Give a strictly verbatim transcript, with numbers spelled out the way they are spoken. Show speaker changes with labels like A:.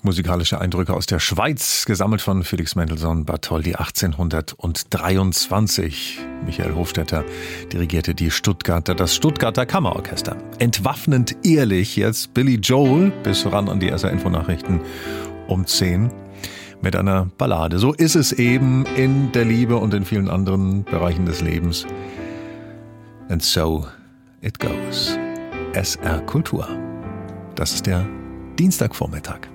A: Musikalische Eindrücke aus der Schweiz, gesammelt von Felix Mendelssohn Bartholdy achtzehnhundertdreiundzwanzig. Michael Hofstetter dirigierte die Stuttgarter, das Stuttgarter Kammerorchester. Entwaffnend ehrlich jetzt Billy Joel, bis ran an die S R-Info-Nachrichten um zehn, mit einer Ballade. So ist es eben in der Liebe und in vielen anderen Bereichen des Lebens. And so it goes. S R Kultur. Das ist der Dienstagvormittag.